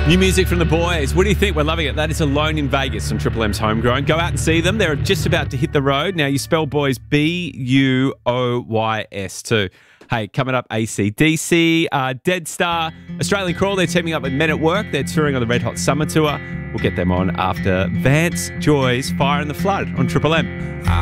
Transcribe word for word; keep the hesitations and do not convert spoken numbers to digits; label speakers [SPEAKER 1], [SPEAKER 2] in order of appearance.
[SPEAKER 1] New music from the boys. What do you think? We're loving it. That is Alone in Vegas on Triple M's Homegrown. Go out and see them. They're just about to hit the road. Now, you spell boys B U O Y S too. Hey, coming up, A C D C, uh, Dead Star, Australian Crawl. They're teaming up with Men at Work. They're touring on the Red Hot Summer Tour. We'll get them on after Vance Joy's Fire in the Flood on Triple M.